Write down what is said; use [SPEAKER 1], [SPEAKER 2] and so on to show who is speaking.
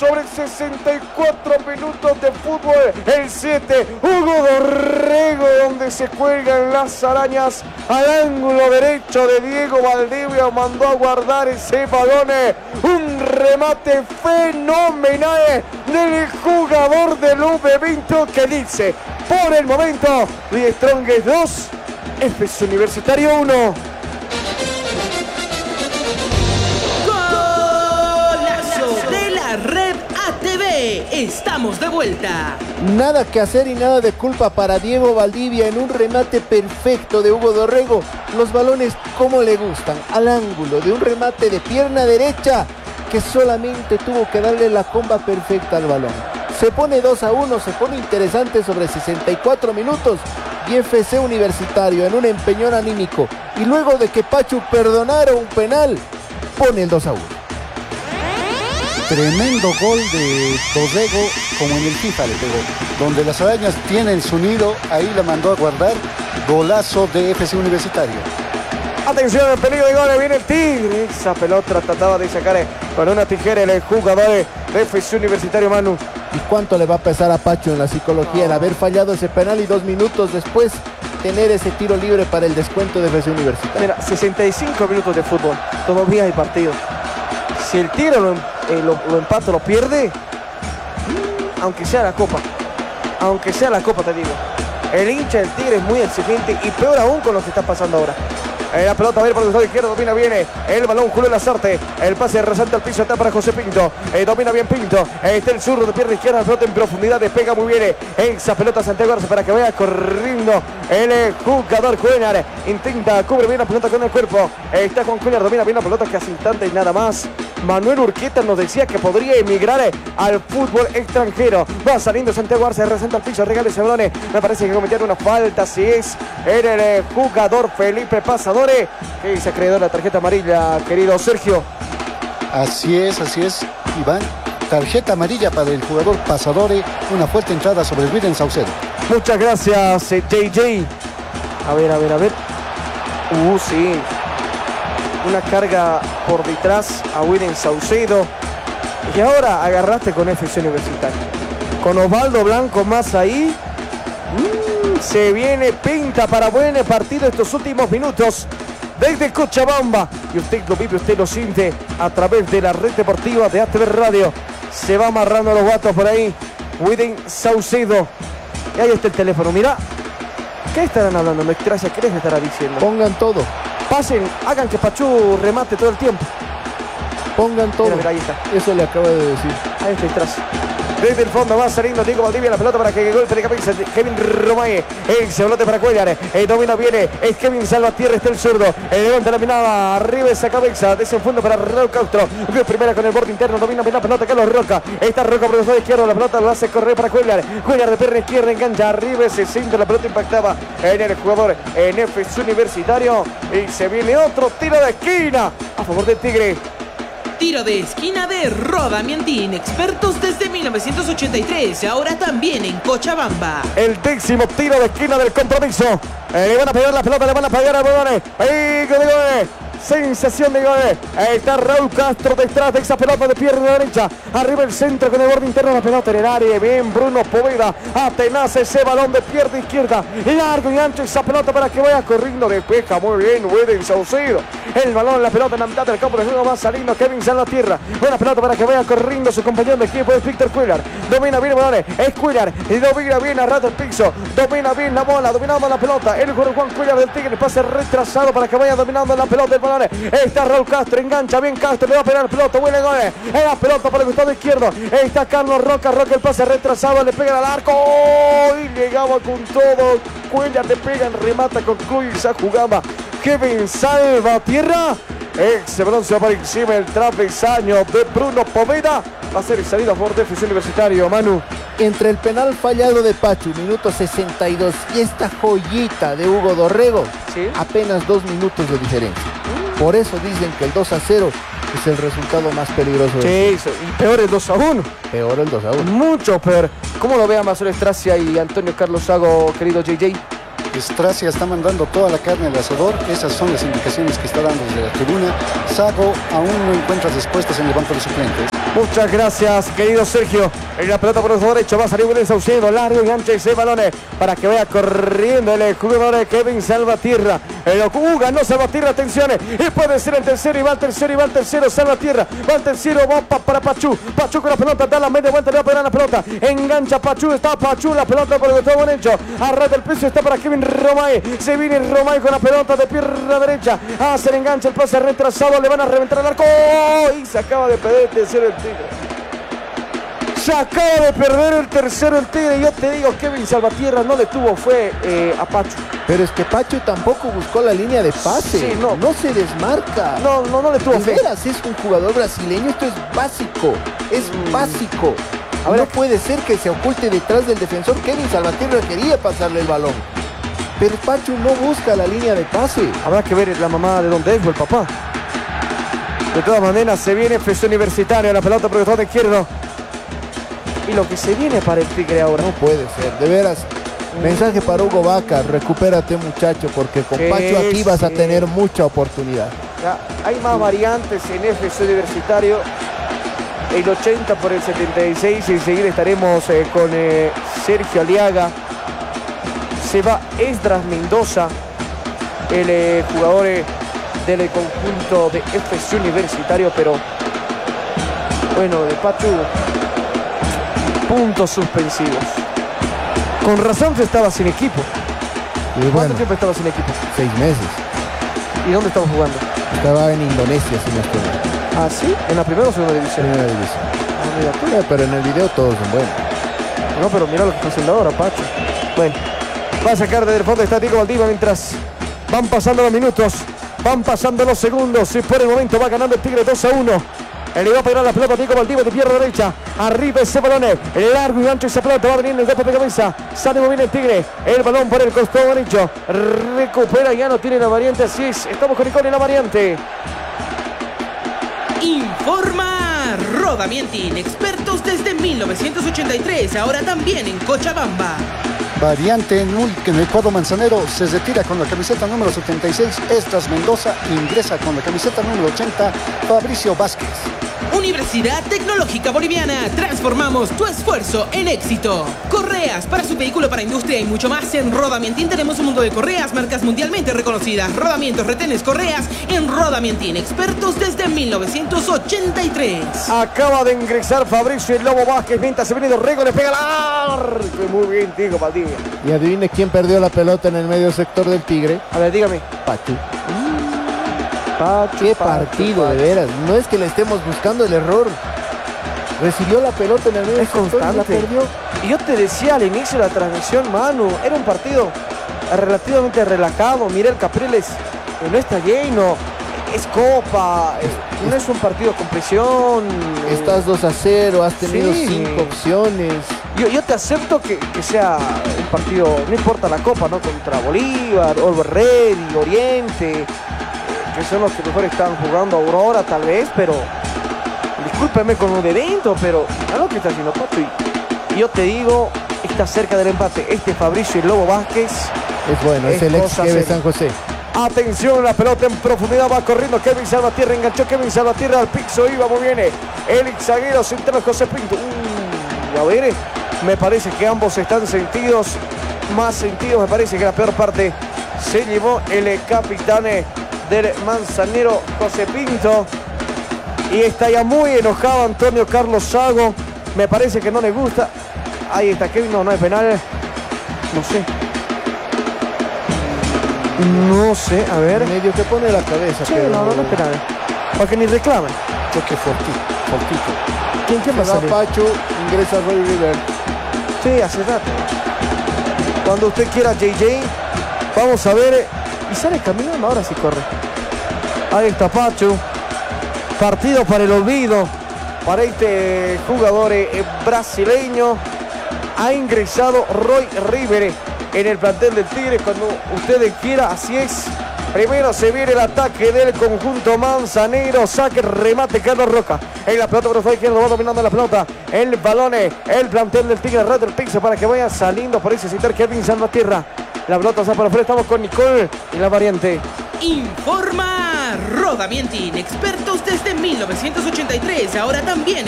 [SPEAKER 1] sobre 64 minutos de fútbol. El 7, Hugo Dorrego, donde se cuelgan las arañas al ángulo derecho de Diego Valdivia. Mandó a guardar ese balón. Un remate fenomenal del jugador del V20 que dice, por el momento, The Strongest 2, FC Universitario 1.
[SPEAKER 2] Red ATV, estamos de vuelta.
[SPEAKER 3] Nada que hacer y nada de culpa para Diego Valdivia en un remate perfecto de Hugo Dorrego. Los balones como le gustan, al ángulo de un remate de pierna derecha que solamente tuvo que darle la comba perfecta al balón. Se pone 2-1, se pone interesante sobre 64 minutos y FC Universitario en un empeñón anímico. Y luego de que Pachu perdonara un penal, pone el 2-1.
[SPEAKER 4] Tremendo gol de Dorrego, como en el FIFA le pegó. Donde las arañas tienen su nido, ahí la mandó a guardar. Golazo de FC Universitario.
[SPEAKER 1] Atención, el peligro de gol, viene el Tigre. Esa pelota trataba de sacar con una tijera el jugador de FC Universitario, Manu.
[SPEAKER 3] ¿Y cuánto le va a pesar a Pacho en la psicología el haber fallado ese penal y 2 minutos después tener ese tiro libre para el descuento de FC Universitario?
[SPEAKER 1] Mira, 65 minutos de fútbol, todavía hay partido. Si el Tigre lo empata, lo pierde, aunque sea la Copa, te digo. El hincha del Tigre es muy exigente y peor aún con lo que está pasando ahora. La pelota va a ir por el lado izquierdo, domina bien el balón, Julio Lazarte, el pase rasante al piso, está para José Pinto, domina bien Pinto, está el zurdo de pierna izquierda, la pelota en profundidad, despega muy bien esa pelota Santiago Arce para que vaya corriendo el jugador Cuellar, intenta, cubre bien la pelota con el cuerpo, está Juan Cuellar, domina bien la pelota que hace instante y nada más. Manuel Urquieta nos decía que podría emigrar al fútbol extranjero. Va saliendo Santiago Arce, rasante al piso, regala ese balón, me parece que cometieron una falta, si es el jugador Felipe Pasadores, que se acreedor la tarjeta amarilla, querido Sergio.
[SPEAKER 4] Así es, Iván. Tarjeta amarilla para el jugador Pasadores, una fuerte entrada sobre el William Saucedo.
[SPEAKER 1] Muchas gracias, JJ. A ver. Sí. Una carga por detrás a William Saucedo. Y ahora agarraste con FC Universitario. Con Osvaldo Blanco más ahí. Se viene pinta para buen partido estos últimos minutos desde Cochabamba. Y usted lo vive, usted lo siente a través de la red deportiva de ATV Radio. Se va amarrando los gatos por ahí. William Saucedo. Y ahí está el teléfono, mira. ¿Qué estarán hablando? Me extraña, ¿qué les estará diciendo?
[SPEAKER 3] Pongan todo.
[SPEAKER 1] Pasen, hagan que Pachú remate todo el tiempo.
[SPEAKER 3] Pongan todo.
[SPEAKER 1] Mira, ahí está.
[SPEAKER 3] Eso le acabo de decir.
[SPEAKER 1] Ahí está atrás. Desde el fondo va saliendo Diego Valdivia, la pelota para que golpe de cabeza Kevin Romae, el cebolote para Cuellar, domina viene, es Kevin Salvatierra, está el zurdo, levanta la mirada, arriba esa cabeza, desenfondo para Raúl Castro, vio primera con el borde interno, domina bien la pelota, Carlos Roca, está Roca por el lado izquierdo, la pelota lo hace correr para Cuellar de pierna izquierda, engancha, arriba ese centro, la pelota impactaba en el jugador en FC Universitario, y se viene otro tiro de esquina a favor del Tigre.
[SPEAKER 2] Tiro de esquina de Roda Miantín, expertos desde 1983, ahora también en Cochabamba.
[SPEAKER 1] El 10º tiro de esquina del compromiso. Le van a pegar la pelota, le van a pegar a Bodones. Sensación de gol. Está Raúl Castro detrás de esa pelota de pierna derecha. Arriba el centro con el borde interno, la pelota en el área. Bien, Bruno Poveda. Atenaza ese balón de pierna izquierda. Largo y ancho esa pelota para que vaya corriendo. Despeja muy bien William Saucedo. El balón, la pelota en la mitad del campo de juego va saliendo Kevin Salvatierra. Buena pelota para que vaya corriendo su compañero de equipo es Víctor Cuellar. Domina bien balones. Es Cuellar. Y domina bien a rato el piso. Domina bien la bola. Dominando la pelota. El jugador Juan Cuellar del Tigre. Pase retrasado para que vaya dominando la pelota del balón. Está Raúl Castro, engancha bien Castro, le va a pegar el pelota, buena gol, es la pelota por el costado izquierdo, está Carlos Roca, el pase retrasado, le pega al arco, y llegaba con todo, Cuellar le pega, remata, concluye esa jugada, Kevin Salvatierra, ese bronce por encima del travesaño de Bruno Poveda, va a ser salida por FC Universitario, Manu.
[SPEAKER 3] Entre el penal fallado de Pachu, minuto 62, y esta joyita de Hugo Dorrego, ¿sí? Apenas 2 minutos de diferencia. Por eso dicen que el 2-0 es el resultado más peligroso.
[SPEAKER 1] Sí, y peor el 2-1.
[SPEAKER 3] Peor el 2-1.
[SPEAKER 1] Mucho peor. ¿Cómo lo vean Marcelo Estracia y Antonio Carlos Sago, querido JJ?
[SPEAKER 4] Estracia está mandando toda la carne al asador. Esas son las indicaciones que está dando desde la tribuna. Sago aún no encuentra respuestas en el banco de suplentes.
[SPEAKER 1] Muchas gracias, querido Sergio. En la pelota por el lado derecho va a salir William Saucedo, largo y ancho ese balón para que vaya corriendo el jugador de Kevin Salvatierra. El ganó Salvatierra, atención, y puede ser el tercero, y va el tercero, Salvatierra, va el tercero, va para Pachu con la pelota, da la media vuelta, le va a pegar la pelota, engancha Pachu, está Pachu, la pelota por el lado derecho, arrastra el piso, está para Kevin Romay, se viene Romay con la pelota de pierna derecha, hace el enganche, el pase retrasado, le van a reventar el arco, y se acaba de perder el tercero el Tigre. Se acaba de perder el tercero el Tigre. Yo te digo, Kevin Salvatierra no le tuvo fue a Pachu.
[SPEAKER 3] Pero es que Pachu tampoco buscó la línea de pase.
[SPEAKER 1] Sí, no
[SPEAKER 3] se desmarca.
[SPEAKER 1] No le tuvo fe.
[SPEAKER 3] Veras, es un jugador brasileño. Esto es básico. Es básico. A ver, no puede ser que se oculte detrás del defensor. Kevin Salvatierra quería pasarle el balón, pero Pachu no busca la línea de pase.
[SPEAKER 1] Habrá que ver la mamá de dónde es o el papá. De todas maneras, se viene FC Universitario. La pelota por el lado izquierdo. Y lo que se viene para el Tigre ahora.
[SPEAKER 3] No puede ser, de veras. Mensaje para Hugo Vaca, recupérate muchacho, porque con Pachu aquí vas a tener mucha oportunidad.
[SPEAKER 1] Ya, hay más variantes en FC Universitario. El 80 por el 76. Y enseguida estaremos con Sergio Aliaga. Se va Esdras Mendoza, el jugador del conjunto de FC Universitario. Pero bueno, de Pachu, puntos suspensivos. Con razón se estaba sin equipo. ¿Cuánto tiempo estaba sin equipo?
[SPEAKER 3] 6 meses.
[SPEAKER 1] ¿Y dónde estaba jugando?
[SPEAKER 3] Estaba en Indonesia, si no estoy mal.
[SPEAKER 1] ¿Ah, sí? ¿En la primera o segunda división?
[SPEAKER 3] Primera división.
[SPEAKER 1] Ah, mira tú.
[SPEAKER 3] Pero en el video todos son buenos.
[SPEAKER 1] No, pero mira lo que está haciendo ahora, Pacho. Bueno, va a sacar desde el fondo estático Valdivia mientras van pasando los minutos, van pasando los segundos y por el momento va ganando el Tigre 2-1. Le va a pegar la pelota a Diego Valdivia de pierna derecha. Arriba ese balón, largo y ancho esa pelota. Va a venir el golpe de cabeza. Sale muy bien el Tigre. El balón por el costado derecho. Recupera, ya no tiene la variante. Así es, estamos con Nicole en la variante.
[SPEAKER 2] Informa Rodamientin, expertos desde 1983, ahora también en Cochabamba.
[SPEAKER 4] Variante en el cuadro manzanero, se retira con la camiseta número 76, Esdras Mendoza, ingresa con la camiseta número 80, Fabricio Vázquez.
[SPEAKER 2] Universidad Tecnológica Boliviana, transformamos tu esfuerzo en éxito. Correas para su vehículo, para industria y mucho más. En Rodamientin tenemos un mundo de correas, marcas mundialmente reconocidas, rodamientos, retenes, correas. En Rodamientin, expertos desde 1983.
[SPEAKER 1] Acaba de ingresar Fabricio el Lobo Vázquez, mientras se viene Dorrego, le pega el arco. Muy bien, Diego Valdivia.
[SPEAKER 3] Y adivine quién perdió la pelota en el medio sector del Tigre.
[SPEAKER 1] A ver, dígame.
[SPEAKER 3] Pachu. Qué partido, de veras. No es que le estemos buscando el error. Recibió la pelota en el medio sector y la perdió.
[SPEAKER 1] Y yo te decía al inicio de la transmisión, Manu, era un partido relativamente relajado. Mira el Capriles, no está lleno. Es Copa, no es un partido con presión.
[SPEAKER 3] Estás 2-0, has tenido 5 opciones.
[SPEAKER 1] Yo te acepto que sea un partido, no importa la Copa, ¿no? Contra Bolívar, Always Ready, Oriente, que son los que mejor están jugando, Aurora tal vez, pero discúlpeme con lo de dentro, pero a lo que está haciendo Pacho. Y yo te digo, está cerca del empate. Este Fabricio el Lobo Vázquez
[SPEAKER 3] es bueno, es el ex de San José.
[SPEAKER 1] Atención, la pelota en profundidad, va corriendo Kevin Salvatierra, enganchó Kevin Salvatierra al piso, iba muy bien el zaguero central José Pinto. A ver, me parece que ambos están sentidos, más sentidos, me parece que la peor parte se llevó el capitán del Manzanero, José Pinto. Y está ya muy enojado Antonio Carlos Sago, me parece que no le gusta. Ahí está Kevin, no es penal, no sé. No sé, a ver.
[SPEAKER 3] Medio que pone la cabeza.
[SPEAKER 1] Sí, pero no es penal. Para que ni reclamen.
[SPEAKER 4] Choque fortito.
[SPEAKER 1] ¿Quién va a salir?
[SPEAKER 3] Pacho, ingresa Roy River.
[SPEAKER 1] Sí, hace rato. Cuando usted quiera, JJ. Vamos a ver. Y sale caminando, ahora sí corre. Ahí está Pacho. Partido para el olvido. Para este jugador brasileño. Ha ingresado Roy River en el plantel del Tigre. Cuando ustedes quiera, así es. Primero se viene el ataque del conjunto manzanero. Saque, remate Carlos Roca. En la pelota por el lado izquierdo, va dominando la pelota. El balón, el plantel del Tigre, red del piso para que vaya saliendo por ese sector Kevin Salvatierra. La pelota está para afuera, estamos con Nicole y la variante.
[SPEAKER 2] Informa Rodamientin, expertos desde 1983, ahora también